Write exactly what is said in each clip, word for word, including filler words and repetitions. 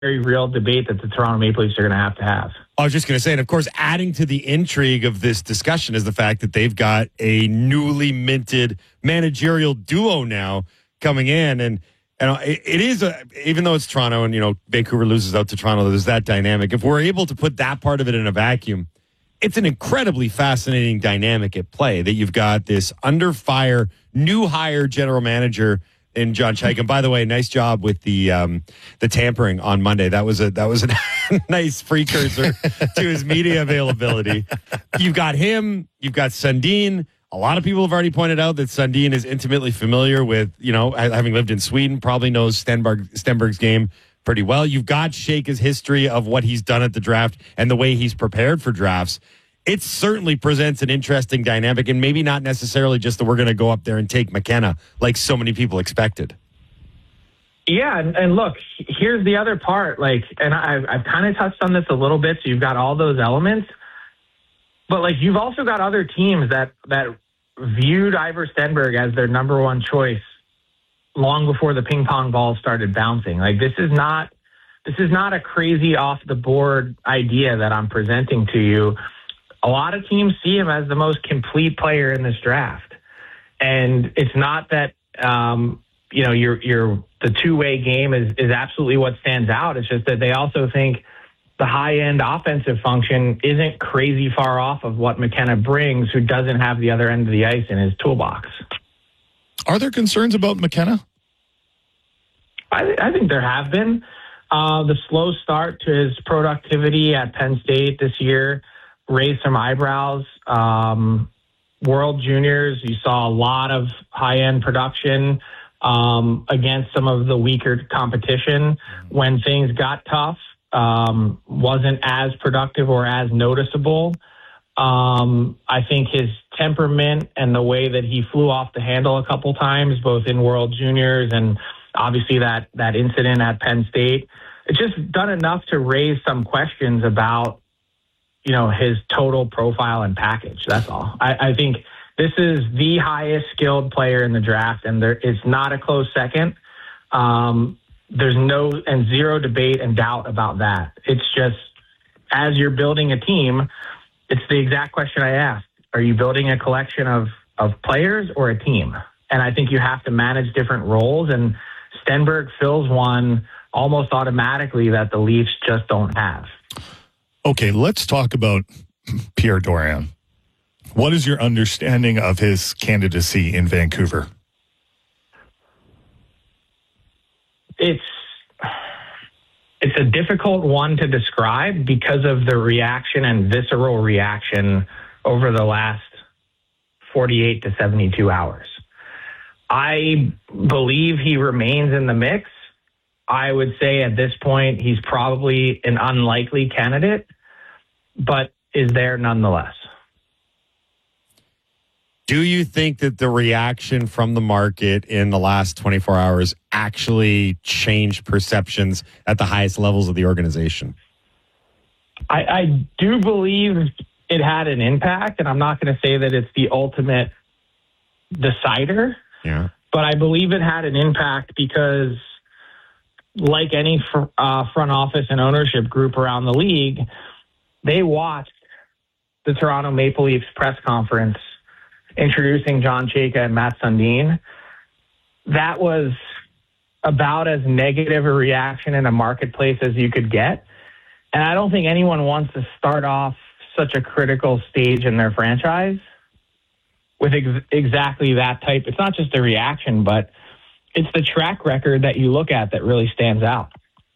very real debate that the Toronto Maple Leafs are going to have to have. I was just going to say, and of course, adding to the intrigue of this discussion is the fact that they've got a newly minted managerial duo now coming in. And, and it, it is, a, even though it's Toronto and, you know, Vancouver loses out to Toronto, there's that dynamic. If we're able to put that part of it in a vacuum, it's an incredibly fascinating dynamic at play that you've got this under fire, new hire general manager in John Chaik. And by the way, nice job with the um, the tampering on Monday. That was a that was a nice precursor to his media availability. You've got him. You've got Sundin. A lot of people have already pointed out that Sundin is intimately familiar with, you know, having lived in Sweden, probably knows Stenberg, Stenberg's game pretty well. You've got Shake's history of what he's done at the draft and the way he's prepared for drafts. It certainly presents an interesting dynamic, and maybe not necessarily just that we're going to go up there and take McKenna like so many people expected. Yeah, and, and look, here's the other part. Like, and I've, I've kind of touched on this a little bit. So you've got all those elements, but like you've also got other teams that that viewed Ivor Stenberg as their number one choice long before the ping pong ball started bouncing. Like this is not this is not a crazy off the board idea that I'm presenting to you. A lot of teams see him as the most complete player in this draft. And it's not that, um, you know, you're, you're, the two-way game is, is absolutely what stands out. It's just that they also think the high-end offensive function isn't crazy far off of what McKenna brings, who doesn't have the other end of the ice in his toolbox. Are there concerns about McKenna? I, I think there have been. Uh, the slow start to his productivity at Penn State this year raised some eyebrows. Um, World Juniors, you saw a lot of high-end production um, against some of the weaker competition. When things got tough, um, wasn't as productive or as noticeable. Um, I think his temperament and the way that he flew off the handle a couple times, both in World Juniors and obviously that, that incident at Penn State, it's just done enough to raise some questions about, you know, his total profile and package. That's all. I, I think this is the highest skilled player in the draft, and there is not a close second. Um, there's no and zero debate and doubt about that. It's just, as you're building a team, it's the exact question I asked. Are you building a collection of, of players or a team? And I think you have to manage different roles, and Stenberg fills one almost automatically that the Leafs just don't have. Okay, let's talk about Pierre Dorion. What is your understanding of his candidacy in Vancouver? It's it's a difficult one to describe because of the reaction and visceral reaction over the last forty-eight to seventy-two hours. I believe he remains in the mix. I would say at this point, he's probably an unlikely candidate, but is there nonetheless. Do you think that the reaction from the market in the last twenty-four hours actually changed perceptions at the highest levels of the organization? I, I do believe it had an impact, and I'm not going to say that it's the ultimate decider, yeah. but I believe it had an impact because, like any fr- uh, front office and ownership group around the league, they watched the Toronto Maple Leafs press conference introducing John Chayka and Matt Sundin. That was about as negative a reaction in a marketplace as you could get. And I don't think anyone wants to start off such a critical stage in their franchise with ex- exactly that type. It's not just a reaction, but it's the track record that you look at that really stands out.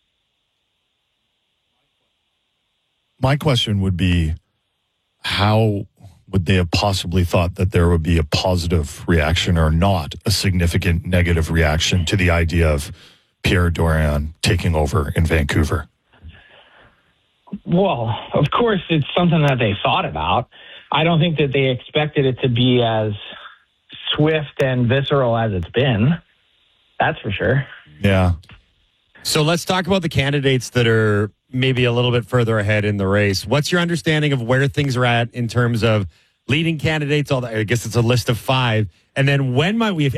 My question would be, how would they have possibly thought that there would be a positive reaction or not a significant negative reaction to the idea of Pierre Dorion taking over in Vancouver? Well, of course, it's something that they thought about. I don't think that they expected it to be as swift and visceral as it's been. That's for sure. Yeah. So let's talk about the candidates that are maybe a little bit further ahead in the race. What's your understanding of where things are at in terms of leading candidates? All that, I guess it's a list of five. And then when might we, if